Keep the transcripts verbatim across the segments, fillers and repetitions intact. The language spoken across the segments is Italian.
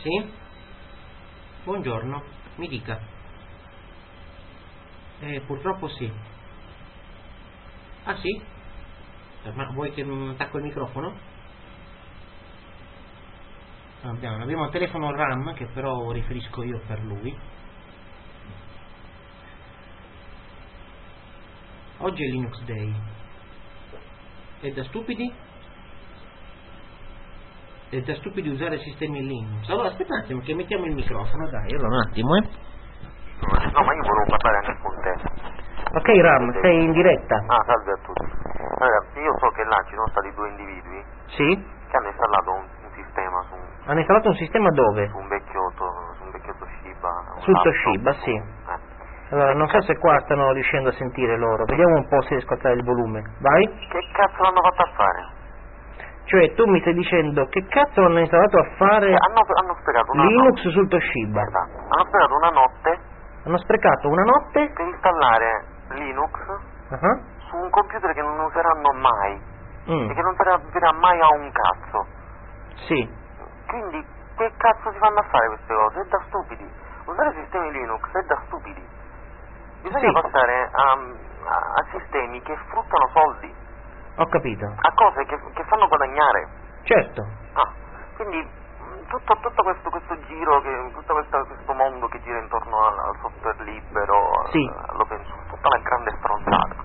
Sì? Buongiorno, mi dica. Eh, purtroppo sì. Ah sì? Ma vuoi che mi attacco il microfono? Abbiamo, abbiamo un telefono RAM che però riferisco io per lui. Oggi è Linux Day. È da stupidi? È da stupidi usare sistemi Linux. Allora aspetta un attimo che mettiamo il microfono, dai, allora un attimo, eh. No, ma io volevo parlare anche con te. Ok Ram, sei in diretta. Ah, salve a tutti. Allora, io so che là ci sono stati due individui Sì? che hanno installato un, un sistema su un, Hanno installato un sistema dove? su un vecchiotto, su un vecchio Toshiba. Un Sul laptop, Toshiba, su- sì. eh. Allora, non so se qua stanno riuscendo a sentire loro. Vediamo un po' se riesco a alzare il volume. Vai? Che cazzo l'hanno fatto a fare? Cioè, tu mi stai dicendo che cazzo hanno installato a fare Cioè, hanno, hanno spiegato una Linux notte. sul Toshiba? Esatto. Hanno spiegato una notte Hanno sprecato una notte? per installare Linux Ah, su un computer che non useranno mai mm, e che non servirà mai a un cazzo. Sì. Quindi che cazzo si fanno a fare queste cose? È da stupidi. Usare sistemi Linux è da stupidi. Bisogna Sì. passare a, a, a sistemi che fruttano soldi, Ho capito. a cose che, che fanno guadagnare. Certo. Ah, quindi mh, tutto, tutto questo, questo giro, che, tutto questo, questo mondo che gira intorno al, al software libero, Sì. all'open source, tutta una grande stronzata.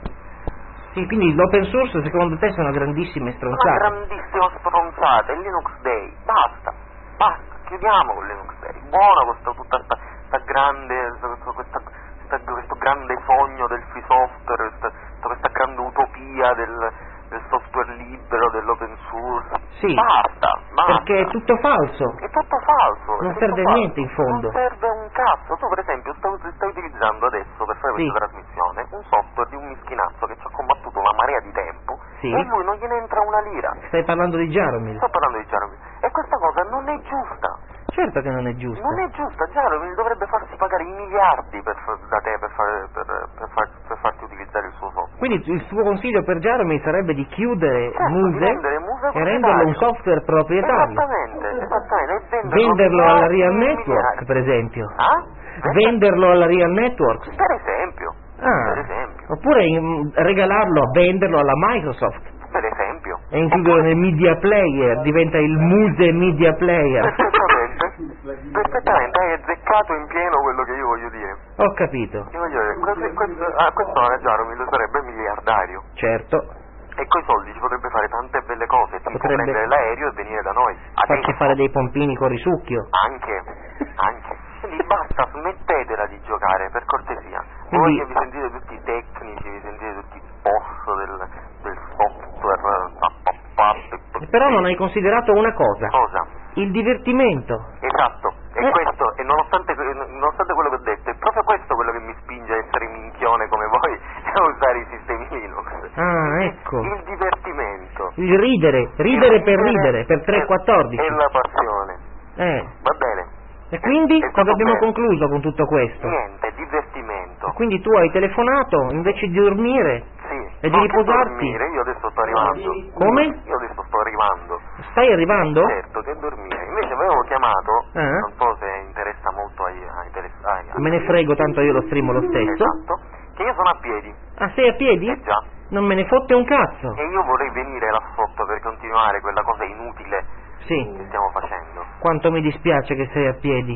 Sì, quindi l'open source secondo te sono grandissime Una stronzate? grandissima stronzata, il Linux Day, basta, basta, chiudiamo con Linux Day, buona questa, tutta questa, questa grande, questa, questa, questa, questo grande sogno del free software, questa, questa grande utopia del, del software libero, dell'open source, Sì. basta, basta. Perché è tutto falso. È tutto falso. è Non tutto serve a falso. niente in fondo. Non serve un cazzo. Tu per esempio stai, stai utilizzando adesso per fare Sì. questa trasmissione un software di un mischinazzo che ci ha combattuto una marea di tempo Sì. e lui non gliene entra una lira. Stai parlando di Jaromil? Sto parlando di Jaromil. E questa cosa non è giusta. Certo che non è giusto. Non è giusta. Jaromil dovrebbe farsi pagare i miliardi per, da te per, fare, per, per, far, per farti utilizzare il suo software. Quindi il suo consiglio per Jaromil sarebbe di chiudere Certo, Muse, di rendere Muse e renderlo un software proprietario. Esattamente, esattamente. E venderlo, Venderlo alla miliardi Real e Network, miliardi. per esempio. Ah? Venderlo alla Real Network. Per esempio. Ah. Per esempio. Oppure in- regalarlo, venderlo alla Microsoft. Per esempio. E includerlo nel media player, diventa il Muse media player. Perfettamente. Perfettamente, hai azzeccato in pieno quello che io voglio dire. Ho capito. Io voglio dire, questo, questo, a questo Jaromil sarebbe miliardario. Certo. E coi soldi ci potrebbe fare tante belle cose, tipo Potrebbe- prendere l'aereo e venire da noi. Farci Adesso. fare dei pompini con risucchio. Anche, anche. Quindi basta, smettetela di giocare, per cortesia. Quindi- Voi che vi sentite tutti i tecnici, vi sentite tutti i boss del, del software, pa, pa, pa, pa, Però non hai considerato una cosa. cosa? Il divertimento. Esatto, e Eh. questo, e nonostante, nonostante quello che ho detto, è proprio questo quello che mi spinge a essere minchione come voi e a usare i sistemi Linux. Ah, ecco. Il divertimento. Il ridere, ridere Il per ridere, per tre e- quattordici. E la passione. Eh. Va bene? E quindi È cosa tutto abbiamo bene. concluso con tutto questo? Niente, divertimento. Quindi tu hai telefonato invece di dormire Sì. e di non che riposarti. dormire, io adesso sto arrivando. Come? Io adesso sto arrivando. Stai arrivando? Certo, che dormire. Invece avevo chiamato, Eh? non so se interessa molto ai, ai, teles- ai, ai Me ne frego, tanto io lo streamo lo stesso. Esatto, che io sono a piedi. Ah, sei a piedi? Eh già. Non me ne fotte un cazzo. E io vorrei venire là sotto per continuare quella cosa inutile che Sì. stiamo facendo. Quanto mi dispiace che sei a piedi.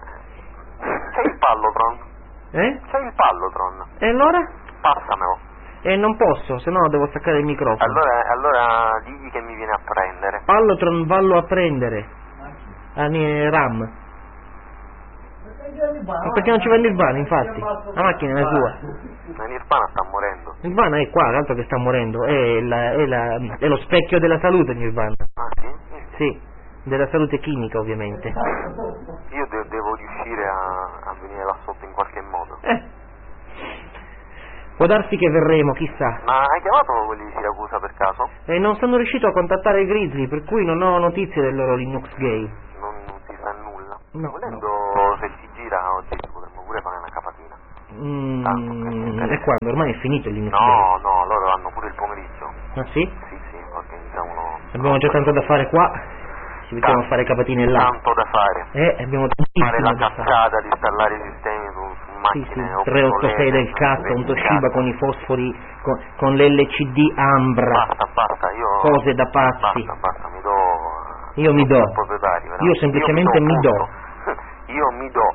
Eh. C'è il pallotron. Eh? C'è il pallotron. E allora? Passamelo. Eh, non posso, se no devo staccare il microfono. Allora, allora digli che mi viene a prendere. Pallotron vallo a prendere. Ah, ne- RAM. Ma perché non ci vende il vano, infatti? La macchina è la sua. La Nirvana sta morendo. Il vano è qua, l'altro che sta morendo. È, la- è la- è lo specchio della salute, Nirvana. Ah sì? Sì, della salute chimica, ovviamente. Io de- devo riuscire a, a venire là sotto in qualche modo. Eh. Può darsi che verremo, chissà. Ma hai chiamato quelli di Siracusa per caso? E non sono riuscito a contattare i Grizzly, per cui non ho notizie del loro Linux Gay. Non, non si sa nulla. No, Volendo, se si gira oggi potremmo pure fare una capatina. Mm, Tanto, questo e interessa. quando? Ormai è finito il Linux Gay. No, no, loro hanno pure il pomeriggio. Ah sì? Sì, sì, organizzavano. Abbiamo già tanto da fare qua. ci mettiamo a fare capatine là. Tanto da fare. Eh, abbiamo Fare la tantissimo da fare. cazzata di installare i sistemi su, su Sì, macchine sì, trecentoottantasei del cazzo, un Toshiba vecchiate. con i fosfori, con, con l'L C D Ambra, Basta, basta, io... cose da pazzi. Basta, basta, mi do... Io mi do. proprietari, Io semplicemente mi do. punto. Io mi do.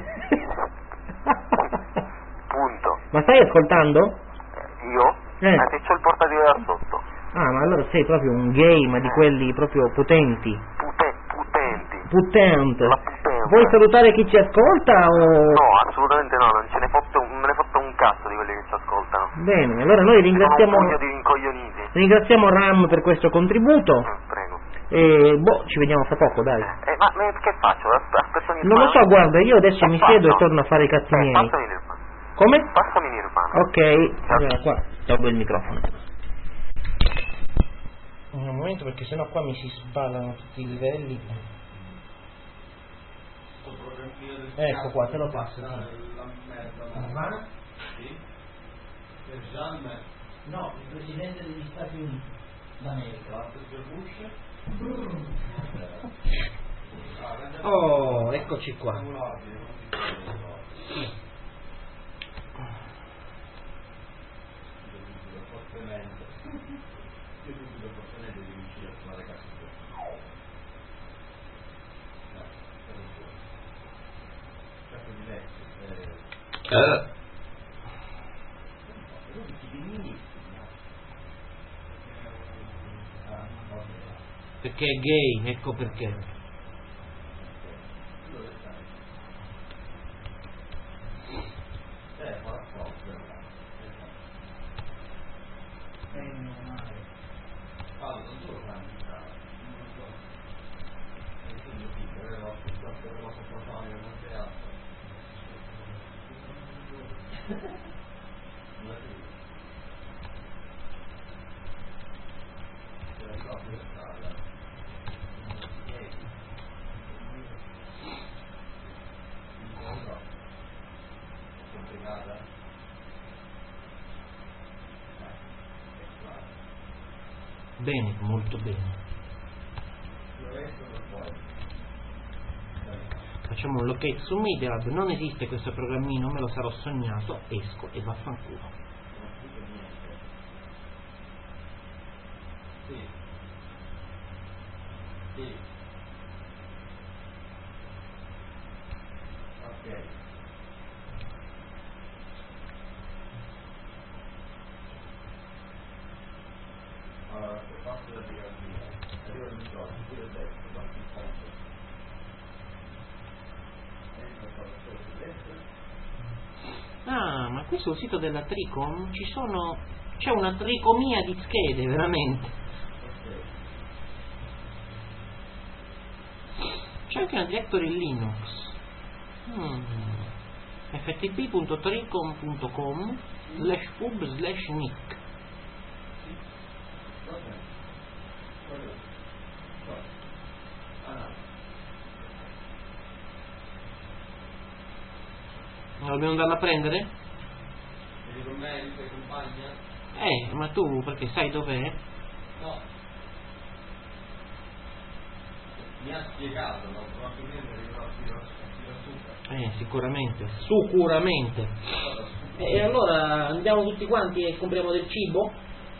Punto. Ma stai ascoltando? Io? Eh. Eh, se c'ho il portatile da sotto. Ah, ma allora sei proprio un gay, ma di quelli proprio potenti. Pute, putenti. Potente. La potenza. Vuoi salutare chi ci ascolta o... No, assolutamente no, non ce ne fotte un, me ne fotte un cazzo di quelli che ci ascoltano. Bene, allora noi ringraziamo... Sono un pugno di incoglioniti. Ringraziamo Ram per questo contributo. Eh, prego. E boh, ci vediamo fra poco, dai. Eh, ma, ma che faccio? Aspetto Nirvana? Non lo so, guarda, io adesso Che mi faccio? siedo e torno a fare i cazzi Eh, miei. passami Nirvana. Come? Passami Nirvana. Ok, allora qua tolgo il microfono. Un momento perché sennò qua mi si sballano tutti i livelli. Ecco qua, te lo passo. Nirvana? No, il presidente degli Stati Uniti d'America. Oh, eccoci qua. Eh. Perché è gay, ecco perché. Bene, molto bene. Facciamo un locate su Media Lab, non esiste questo programmino, me lo sarò sognato, esco e vaffanculo. Sì. Sì. Ok. Allora, se passo la diagramma, arriva il microfono, qui a destra, basta il fondo. Entra qua sotto destra. Ah, ma qui sul sito della Tricom ci sono... c'è una tricomia di schede, veramente. C'è anche una directory Linux. Hmm. f t p punto tricom punto com slash pub slash nick. Dobbiamo andarla a prendere? Vieni con me, mi fai compagna? Eh, ma tu perché sai dov'è? No. Mi ha spiegato, ma probabilmente arriverà a tiro su. Eh, sicuramente, sicuramente. E allora andiamo tutti quanti e compriamo del cibo?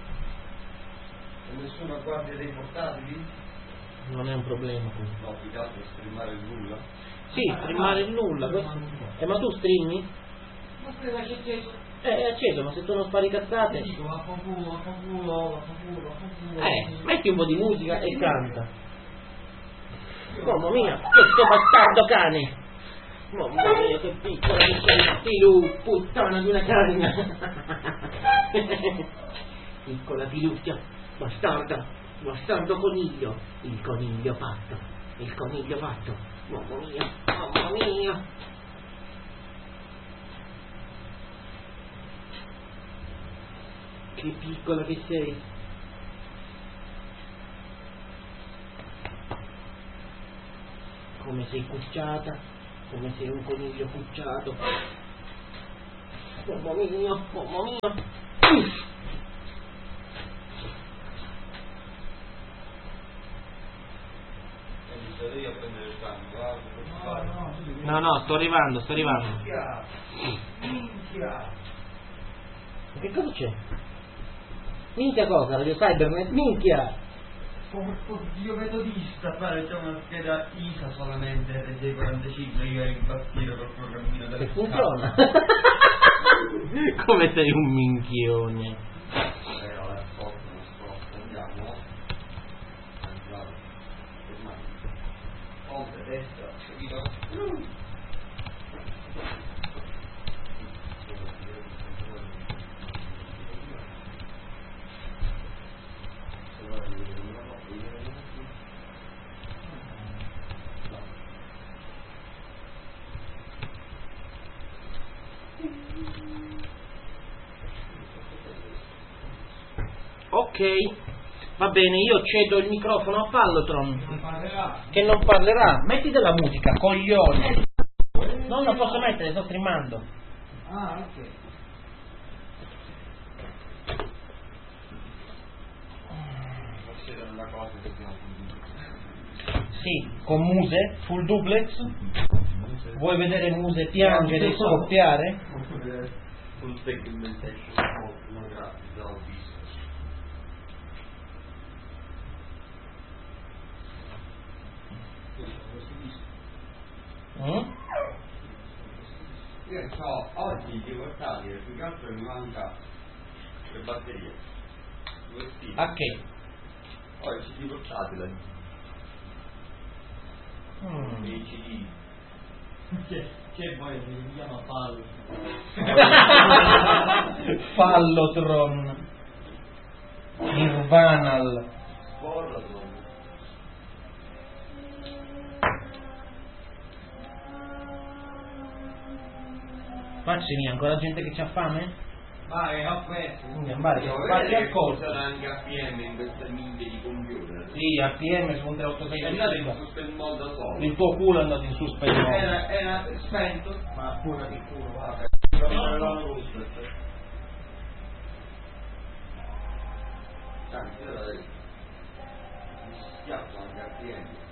E nessuna guardia dei portatili? Non è un problema questo. No, più che altro streamare il nulla. Sì, streamare il nulla. questo- Eh, ma tu streami? Ma prima c'è acceso. Eh, è acceso, ma se tu non spari cazzate... Dico, vaffanculo, vaffanculo, vaffanculo, vaffanculo. Eh, metti un po' di musica e canta. Mamma mia, questo bastardo cane! Mamma mia, che piccola che sei, Tilu, puttana di una carina! Piccola Tilucchia, bastarda, bastardo coniglio, il coniglio fatto, il coniglio fatto, mamma mia, mamma mia! Che piccola che sei! Come sei cucciata, come sei un coniglio cucciato. Mamma mia, mamma mia. Uff. prendere il cambio, No, no, sì, No, no, sto arrivando, sto arrivando. Minchia. Minchia. Che cosa c'è? Minchia cosa? Radio Cybernet? Minchia! Porco Dio metodista, fare c'è una scheda I S A solamente R J quarantacinque, io ero impazzito col programmino delle Che funziona? Come sei un minchione? Però la sport non sto, andiamo. Andiamo. Ormai. Ponte, destra, capito? Ok, va bene, io cedo il microfono a Fallotron, Non parlerà. che non parlerà. Metti della musica, coglione. No, non posso mettere, sto streamando. Ah, ok. Forse era una cosa che abbiamo Sì, con Muse, full duplex. Vuoi vedere Muse piangere e scoppiare? un segmentation non grafico, ho visto. Mm? Io so, oggi di portatile, più che altro mi manca le batterie. Due stili. A che? Oggi di portatile. Mm. E i C D. C'è, c'è poi si chiama Fallo. Fallotron. Nirvanal. Portatile. Mazzini, ancora gente che c'ha fame? Vai, ho questo. Quindi andare che Io fatti vedo che al corso. funziona anche A P M in questa minchia di computer. Sì, A P M su un tre otto sei È andato in trenta. suspend mode da solo. Il tuo culo è andato in suspensione. Era, era spento, ma pure di culo, guarda. Non l'hanno russo. Anzi, ora mi schiaffo anche A P M.